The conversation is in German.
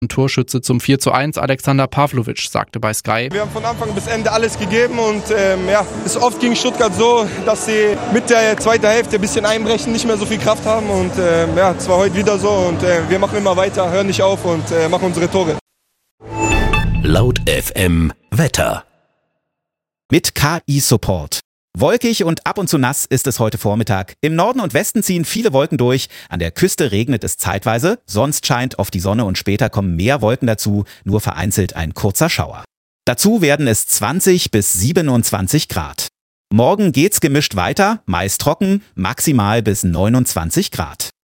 Torschütze zum 4:1 Alexander Pavlovic sagte bei Sky: Wir haben von Anfang bis Ende alles gegeben und es ist oft gegen Stuttgart so, dass sie mit der zweiten Hälfte ein bisschen einbrechen, nicht mehr so viel Kraft haben und es war heute wieder so und wir machen immer weiter, hören nicht auf und machen unsere Tore. Laut FM Wetter. Mit KI-Support. Wolkig und ab und zu nass ist es heute Vormittag. Im Norden und Westen ziehen viele Wolken durch. An der Küste regnet es zeitweise. Sonst scheint oft die Sonne und später kommen mehr Wolken dazu. Nur vereinzelt ein kurzer Schauer. Dazu werden es 20 bis 27 Grad. Morgen geht's gemischt weiter, meist trocken, maximal bis 29 Grad.